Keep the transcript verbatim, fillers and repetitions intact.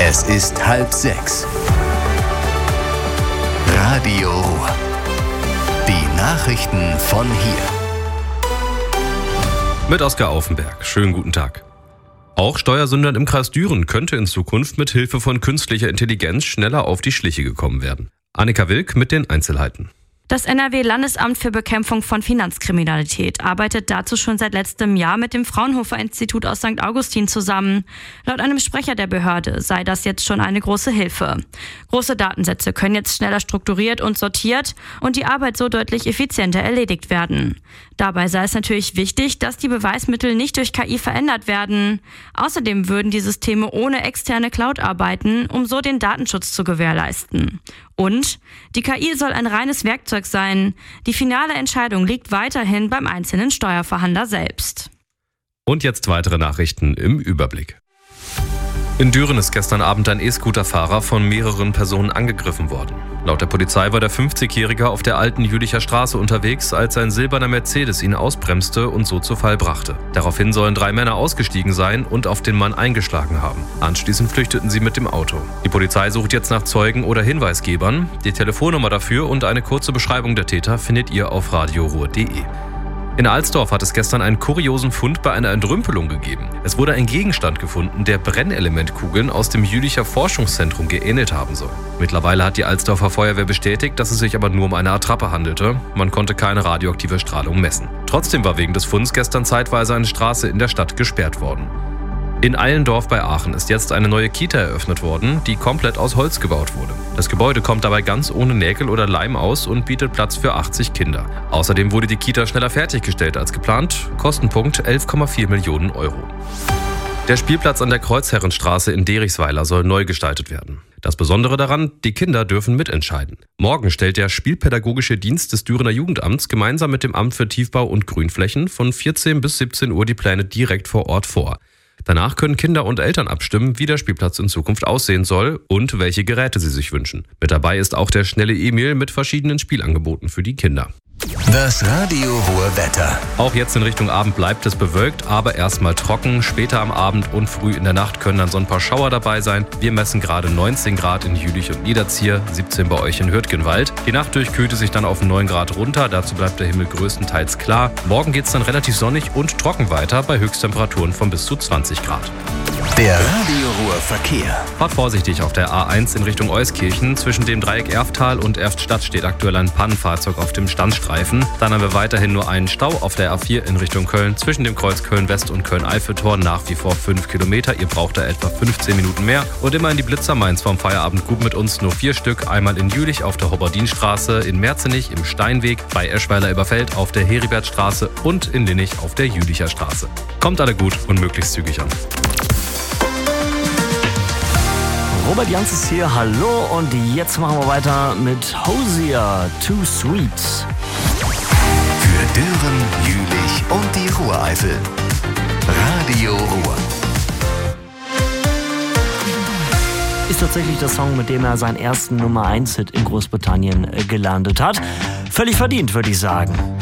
Es ist halb sechs. Radio Ruhr. Die Nachrichten von hier. Mit Oskar Aufenberg. Schönen guten Tag. Auch Steuersündern im Kreis Düren könnte in Zukunft mit Hilfe von künstlicher Intelligenz schneller auf die Schliche gekommen werden. Annika Wilk mit den Einzelheiten. Das N R W-Landesamt für Bekämpfung von Finanzkriminalität arbeitet dazu schon seit letztem Jahr mit dem Fraunhofer-Institut aus Sankt Augustin zusammen. Laut einem Sprecher der Behörde sei das jetzt schon eine große Hilfe. Große Datensätze können jetzt schneller strukturiert und sortiert und die Arbeit so deutlich effizienter erledigt werden. Dabei sei es natürlich wichtig, dass die Beweismittel nicht durch K I verändert werden. Außerdem würden die Systeme ohne externe Cloud arbeiten, um so den Datenschutz zu gewährleisten. Und die K I soll ein reines Werkzeug sein. Die finale Entscheidung liegt weiterhin beim einzelnen Steuerverhandler selbst. Und jetzt weitere Nachrichten im Überblick. In Düren ist gestern Abend ein E-Scooter-Fahrer von mehreren Personen angegriffen worden. Laut der Polizei war der fünfzigjährige auf der alten Jülicher Straße unterwegs, als ein silberner Mercedes ihn ausbremste und so zu Fall brachte. Daraufhin sollen drei Männer ausgestiegen sein und auf den Mann eingeschlagen haben. Anschließend flüchteten sie mit dem Auto. Die Polizei sucht jetzt nach Zeugen oder Hinweisgebern. Die Telefonnummer dafür und eine kurze Beschreibung der Täter findet ihr auf radioruhr punkt de. In Alsdorf hat es gestern einen kuriosen Fund bei einer Entrümpelung gegeben. Es wurde ein Gegenstand gefunden, der Brennelementkugeln aus dem Jülicher Forschungszentrum geähnelt haben soll. Mittlerweile hat die Alsdorfer Feuerwehr bestätigt, dass es sich aber nur um eine Attrappe handelte. Man konnte keine radioaktive Strahlung messen. Trotzdem war wegen des Funds gestern zeitweise eine Straße in der Stadt gesperrt worden. In Eilendorf bei Aachen ist jetzt eine neue Kita eröffnet worden, die komplett aus Holz gebaut wurde. Das Gebäude kommt dabei ganz ohne Nägel oder Leim aus und bietet Platz für achtzig Kinder. Außerdem wurde die Kita schneller fertiggestellt als geplant. Kostenpunkt elf Komma vier Millionen Euro. Der Spielplatz an der Kreuzherrenstraße in Derichsweiler soll neu gestaltet werden. Das Besondere daran, die Kinder dürfen mitentscheiden. Morgen stellt der Spielpädagogische Dienst des Dürener Jugendamts gemeinsam mit dem Amt für Tiefbau und Grünflächen von vierzehn bis siebzehn Uhr die Pläne direkt vor Ort vor. Danach können Kinder und Eltern abstimmen, wie der Spielplatz in Zukunft aussehen soll und welche Geräte sie sich wünschen. Mit dabei ist auch der schnelle Emil mit verschiedenen Spielangeboten für die Kinder. Das Radio Ruhr Wetter. Auch jetzt in Richtung Abend bleibt es bewölkt, aber erstmal trocken. Später am Abend und früh in der Nacht können dann so ein paar Schauer dabei sein. Wir messen gerade neunzehn Grad in Jülich und Niederzier, siebzehn bei euch in Hürtgenwald. Die Nacht durchkühlt es sich dann auf neun Grad runter, dazu bleibt der Himmel größtenteils klar. Morgen geht es dann relativ sonnig und trocken weiter bei Höchsttemperaturen von bis zu zwanzig Grad. Der Radio Ruhr Verkehr. Fahrt vorsichtig auf der A eins in Richtung Euskirchen. Zwischen dem Dreieck Erftal und Erftstadt steht aktuell ein Pannenfahrzeug auf dem Standstreifen. Dann haben wir weiterhin nur einen Stau auf der A vier in Richtung Köln. Zwischen dem Kreuz Köln-West und Köln-Eiffeltor nach wie vor fünf Kilometer. Ihr braucht da etwa fünfzehn Minuten mehr. Und immerhin die Blitzer Mainz vom Feierabend gut mit uns. Nur vier Stück. Einmal in Jülich auf der Hobardinstraße, in Merzenich im Steinweg, bei Eschweiler-Elberfeld auf der Heribertstraße und in Linnich auf der Jülicher Straße. Kommt alle gut und möglichst zügig an. Robert Jans ist hier, hallo, und jetzt machen wir weiter mit Hosier, Too Sweet. Für Düren, Jülich und die Ruhreifel. Radio Ruhr. Ist tatsächlich der Song, mit dem er seinen ersten Nummer eins Hit in Großbritannien gelandet hat. Völlig verdient, würde ich sagen.